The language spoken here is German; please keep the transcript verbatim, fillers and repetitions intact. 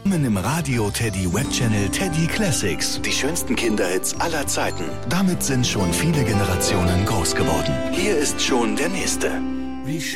Im Radio Teddy Webchannel Teddy Classics. Die schönsten Kinderhits aller Zeiten. Damit sind schon viele Generationen groß geworden. Hier ist schon der nächste. Wie